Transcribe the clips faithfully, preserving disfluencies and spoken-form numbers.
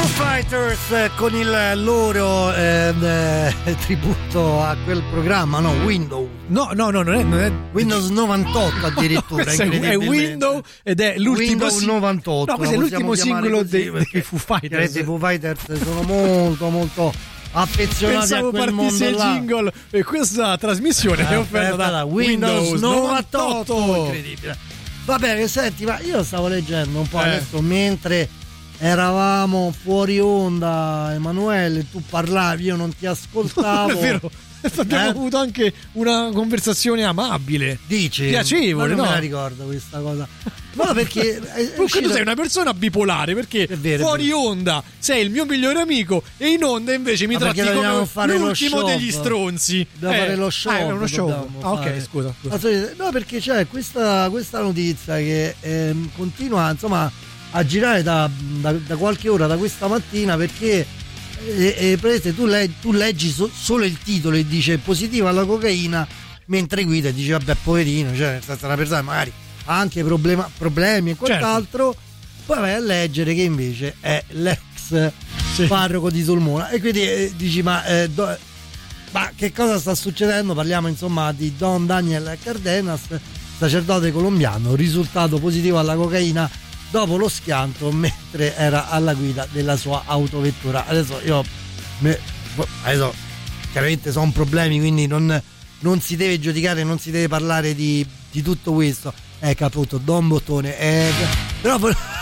Foo Fighters con il loro eh, eh, tributo a quel programma, no? Windows. No, no, no, non è, non è... Windows novantotto addirittura. È, è Windows ed è l'ultimo Windows si- novantotto. No, questo è l'ultimo singolo dei, dei Foo Fighters. I Fighters. Foo Fighters sono molto, molto affezionati Pensavo a quel mondo il là. jingle e questa trasmissione è offerta da, da Windows, Windows novantotto. novantotto. Incredibile. Va bene, senti, ma io stavo leggendo un po' Eh. adesso mentre eravamo fuori onda, Emanuele, tu parlavi, io non ti ascoltavo. È vero, abbiamo Eh? avuto anche una conversazione amabile. Dici? Piacevole, Ma non no? me la ricordo questa cosa. No, perché è- è Comunque tu uscita- sei una persona bipolare perché È vero, è fuori vero. onda sei il mio migliore amico e in onda invece mi Ma tratti perché dobbiamo come fare lo l'ultimo show? degli stronzi. Dobbiamo fare lo show, Ah, è uno show. dobbiamo Ah, ok, fare. scusa. scusa. La solita- No, perché c'è questa, questa notizia che ehm, continua insomma a girare da, da- da qualche ora, da questa mattina, perché eh, eh, praticamente tu, le- tu leggi so- solo il titolo e dice positiva alla cocaina mentre guida e dici vabbè poverino, cioè nel senso una persona magari ha anche problema- problemi e quant'altro, poi vai a leggere che invece è l'ex Sì. parroco di Sulmona e quindi eh, dici ma eh, do- ma che cosa sta succedendo? Parliamo insomma di Don Daniel Cardenas, sacerdote colombiano, risultato positivo alla cocaina dopo lo schianto mentre era alla guida della sua autovettura. Adesso io me- adesso chiaramente sono problemi, quindi non, non si deve giudicare, non si deve parlare di, di tutto questo. Ecco appunto Don Bottone eh, però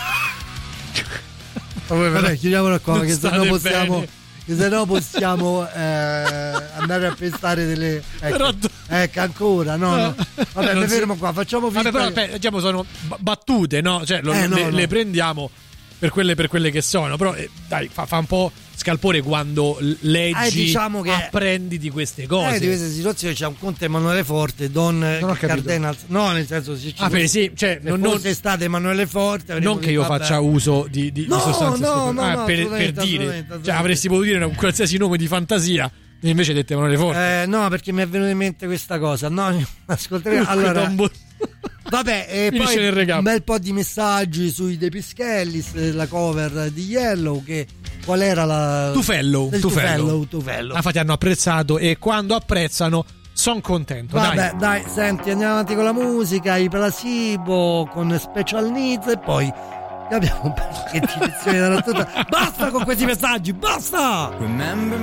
vabbè, chiudiamola qua Non che se no state possiamo bene. che se no possiamo eh, andare a pestare delle ecco, Però- ecco ancora no, no. vabbè Non mi si- fermo qua, facciamo finta Vabbè, però che- aspetta, diciamo sono b- battute, no? Cioè lo- Eh, no, le, no. le prendiamo per quelle, per quelle che sono. Però eh, dai, fa, fa un po' scalpore quando l- leggi, Eh, diciamo che- apprendi di queste cose. Eh, di queste situazioni c'è un conte Emanuele Forte, Don ho capito. Cardinals. No, nel senso se ci Ah, per sì, cioè, se non, non- fosse stato Emanuele Forte avremmo non che io detto, vabbè. faccia uso di, di, No, di sostanze no, stupefacenti. no, Ah, no, per, per assolutamente, dire, assolutamente, cioè, assolutamente. avresti potuto dire un qualsiasi nome di fantasia e invece dette Emanuele Forte. Eh, no, perché mi è venuta in mente questa cosa. No, ascolteremo. Comunque, Allora, Don Bo- vabbè, e Finisce poi nel recap. un bel po' di messaggi sui De Pischellis, la cover di Yellow, che qual era la Tufello, del Tufello. Tufello, Tufello. Infatti hanno apprezzato e quando apprezzano sono contento. Vabbè, dai. dai, senti, andiamo avanti con la musica, i Placebo con Special Needs e poi abbiamo un po' di lezioni dalla tutta. Basta con questi messaggi, basta! Remember